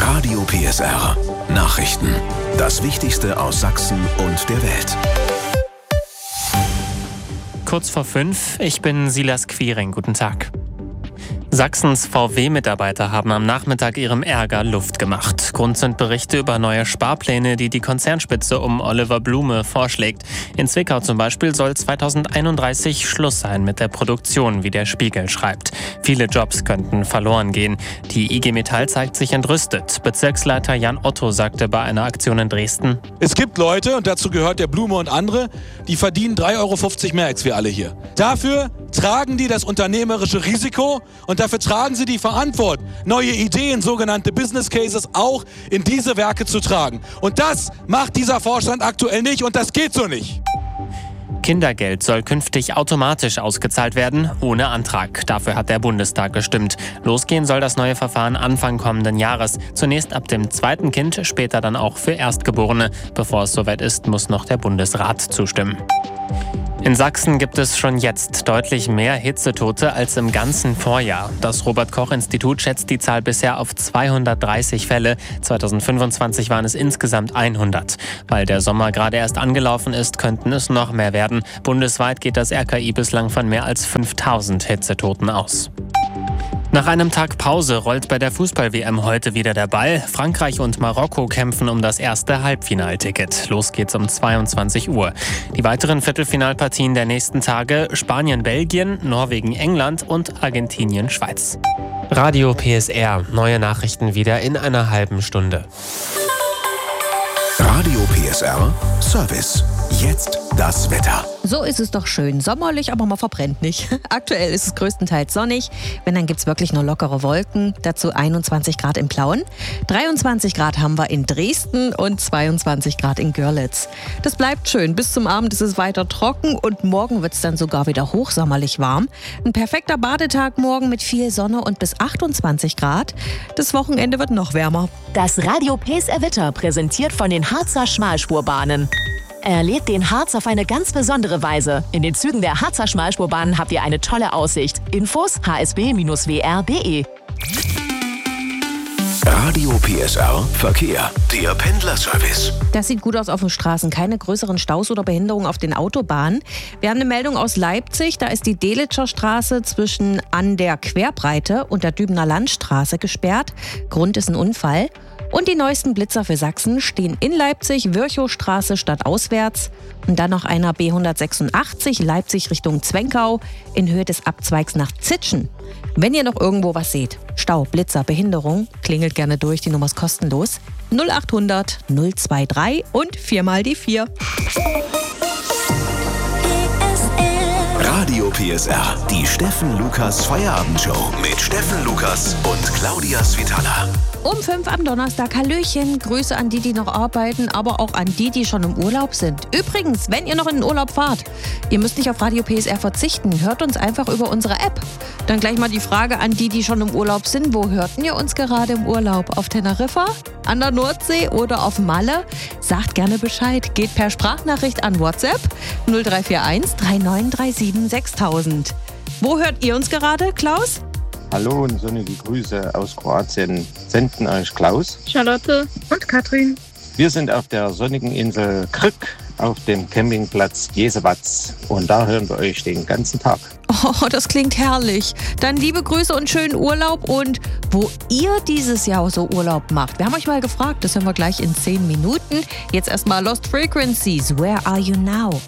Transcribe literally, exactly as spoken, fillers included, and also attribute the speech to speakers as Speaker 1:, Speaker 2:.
Speaker 1: Radio P S R. Nachrichten. Das Wichtigste aus Sachsen und der Welt.
Speaker 2: Kurz vor fünf, ich bin Silas Quiring. Guten Tag. Sachsens V W-Mitarbeiter haben am Nachmittag ihrem Ärger Luft gemacht. Grund sind Berichte über neue Sparpläne, die die Konzernspitze um Oliver Blume vorschlägt. In Zwickau zum Beispiel soll zweitausendeinunddreißig Schluss sein mit der Produktion, wie der Spiegel schreibt. Viele Jobs könnten verloren gehen. Die I G Metall zeigt sich entrüstet. Bezirksleiter Jan Otto sagte bei einer Aktion in Dresden:
Speaker 3: Es gibt Leute, und dazu gehört der Blume und andere, die verdienen drei Euro fünfzig mehr als wir alle hier. Dafür tragen die das unternehmerische Risiko und dafür tragen sie die Verantwortung, neue Ideen, sogenannte Business Cases, auch in diese Werke zu tragen. Und das macht dieser Vorstand aktuell nicht und das geht so nicht.
Speaker 2: Kindergeld soll künftig automatisch ausgezahlt werden, ohne Antrag. Dafür hat der Bundestag gestimmt. Losgehen soll das neue Verfahren Anfang kommenden Jahres. Zunächst ab dem zweiten Kind, später dann auch für Erstgeborene. Bevor es soweit ist, muss noch der Bundesrat zustimmen. In Sachsen gibt es schon jetzt deutlich mehr Hitzetote als im ganzen Vorjahr. Das Robert-Koch-Institut schätzt die Zahl bisher auf zweihundertdreißig Fälle. zweitausendfünfundzwanzig waren es insgesamt hundert. Weil der Sommer gerade erst angelaufen ist, könnten es noch mehr werden. Bundesweit geht das R K I bislang von mehr als fünftausend Hitzetoten aus. Nach einem Tag Pause rollt bei der Fußball-W M heute wieder der Ball. Frankreich und Marokko kämpfen um das erste Halbfinalticket. Los geht's um zweiundzwanzig Uhr. Die weiteren Viertelfinalpartien der nächsten Tage: Spanien, Belgien, Norwegen, England und Argentinien, Schweiz. Radio P S R. Neue Nachrichten wieder in einer halben Stunde.
Speaker 1: Radio P S R Service. Jetzt das Wetter.
Speaker 4: So ist es doch schön. Sommerlich, aber man verbrennt nicht. Aktuell ist es größtenteils sonnig. Wenn, dann gibt es wirklich nur lockere Wolken. Dazu einundzwanzig Grad in Plauen. dreiundzwanzig Grad haben wir in Dresden und zweiundzwanzig Grad in Görlitz. Das bleibt schön. Bis zum Abend ist es weiter trocken und morgen wird es dann sogar wieder hochsommerlich warm. Ein perfekter Badetag morgen mit viel Sonne und bis achtundzwanzig Grad. Das Wochenende wird noch wärmer.
Speaker 5: Das Radio P S R Wetter präsentiert von den Harzer Schmalspurbahnen. Erlebt den Harz auf eine ganz besondere Weise. In den Zügen der Harzer Schmalspurbahnen habt ihr eine tolle Aussicht. Infos h s b Bindestrich w r punkt d e.
Speaker 1: Radio P S R Verkehr. Der Pendlerservice.
Speaker 4: Das sieht gut aus auf den Straßen. Keine größeren Staus oder Behinderungen auf den Autobahnen. Wir haben eine Meldung aus Leipzig. Da ist die Delitscher Straße zwischen an der Querbreite und der Dübener Landstraße gesperrt. Grund ist ein Unfall. Und die neuesten Blitzer für Sachsen stehen in Leipzig, Virchowstraße stadtauswärts. Und dann noch einer B hundertsechsundachtzig, Leipzig Richtung Zwenkau, in Höhe des Abzweigs nach Zitschen. Wenn ihr noch irgendwo was seht, Stau, Blitzer, Behinderung, klingelt gerne durch, die Nummer ist kostenlos. null achthundert null drei und viermal die vier.
Speaker 1: Radio P S R, die Steffen Lukas Feierabendshow mit Steffen Lukas und Claudia Svitala.
Speaker 4: Um fünf am Donnerstag. Hallöchen. Grüße an die, die noch arbeiten, aber auch an die, die schon im Urlaub sind. Übrigens, wenn ihr noch in den Urlaub fahrt, ihr müsst nicht auf Radio P S R verzichten. Hört uns einfach über unsere App. Dann gleich mal die Frage an die, die schon im Urlaub sind. Wo hörten ihr uns gerade im Urlaub? Auf Teneriffa? An der Nordsee oder auf Malle? Sagt gerne Bescheid. Geht per Sprachnachricht an WhatsApp null drei vier eins drei neun drei sieben sechstausend. Wo hört ihr uns gerade, Klaus?
Speaker 6: Hallo und sonnige Grüße aus Kroatien. Senden euch Klaus,
Speaker 7: Charlotte und Katrin.
Speaker 6: Wir sind auf der sonnigen Insel Krk auf dem Campingplatz Jesewatz und da hören wir euch den ganzen Tag.
Speaker 4: Oh, das klingt herrlich. Dann liebe Grüße und schönen Urlaub und wo ihr dieses Jahr so Urlaub macht. Wir haben euch mal gefragt, das hören wir gleich in zehn Minuten. Jetzt erstmal Lost Frequencies, Where Are You Now?